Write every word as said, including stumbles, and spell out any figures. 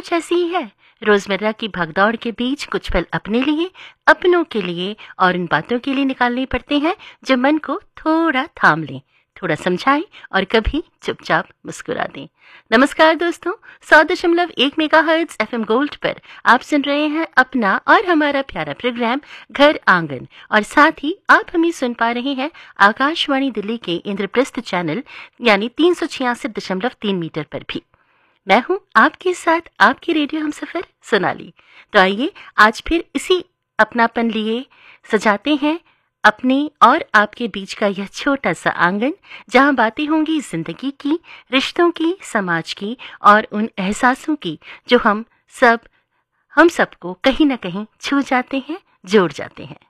कुछ ऐसी ही है। रोजमर्रा की भगदौड़ के बीच कुछ पल अपने लिए, अपनों के लिए और उन बातों के लिए निकालने पड़ते हैं जो मन को थोड़ा थाम लें, थोड़ा समझाएं और कभी चुपचाप मुस्कुरा दें। नमस्कार दोस्तों, सौ दशमलव एक mega hertz F M gold पर आप सुन रहे हैं अपना और हमारा प्यारा प्रोग्राम घर आंगन, और साथ ही आप हमें सुन पा रहे हैं आकाशवाणी दिल्ली के इंद्रप्रस्थ चैनल यानी तीन सौ छियासठ दशमलव तीन मीटर पर भी। मैं हूं आपके साथ आपकी रेडियो हमसफर सोनाली। तो आइए आज फिर इसी अपनापन लिए सजाते हैं अपने और आपके बीच का यह छोटा सा आंगन, जहां बातें होंगी जिंदगी की, रिश्तों की, समाज की और उन एहसासों की जो हम सब हम सबको कहीं ना कहीं छू जाते हैं, जोड़ जाते हैं।